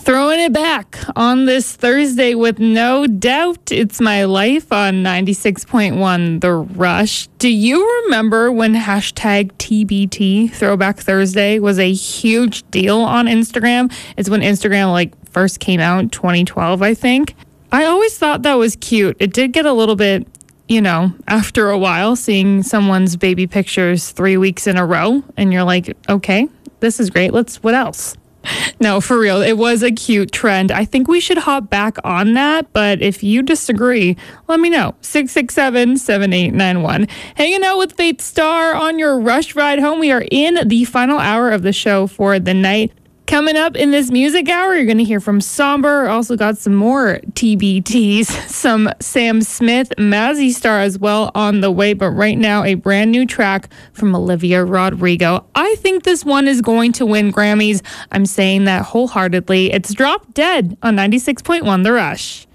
Throwing it back on this Thursday with No Doubt. It's My Life on 96.1 The Rush. Do you remember when hashtag TBT, Throwback Thursday, was a huge deal on Instagram? It's when Instagram first came out, 2012, I think. I always thought that was cute. It did get a little bit, after a while, seeing someone's baby pictures 3 weeks in a row, and you're like, okay, this is great. What else? No, for real. It was a cute trend. I think we should hop back on that. But if you disagree, let me know. 667-7891. Hanging out with Faith Star on your Rush Ride Home. We are in the final hour of the show for the night. Coming up in this music hour, you're going to hear from Somber. Also got some more TBTs, some Sam Smith, Mazzy Star as well on the way. But right now, a brand new track from Olivia Rodrigo. I think this one is going to win Grammys. I'm saying that wholeheartedly. It's Drop Dead on 96.1 The Rush.